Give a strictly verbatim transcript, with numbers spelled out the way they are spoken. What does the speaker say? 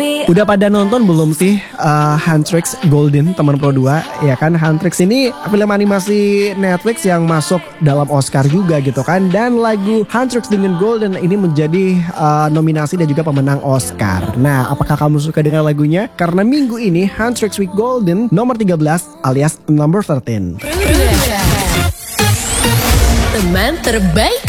Udah pada nonton belum sih uh, Huntrix Golden teman Pro dua? Ya kan, Huntrix ini film animasi Netflix yang masuk dalam Oscar juga gitu kan. Dan lagu Huntrix dengan Golden ini menjadi uh, nominasi dan juga pemenang Oscar. Nah, apakah kamu suka dengan lagunya? Karena minggu ini Huntrix with Golden nomor tiga belas alias number thirteen. Teman terbaik